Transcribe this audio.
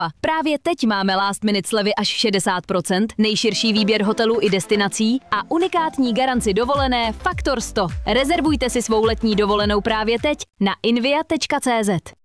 Právě teď máme last minute slevy až 60%, nejširší výběr hotelů i destinací a unikátní garanci dovolené Faktor 100. Rezervujte si svou letní dovolenou právě teď na invia.cz.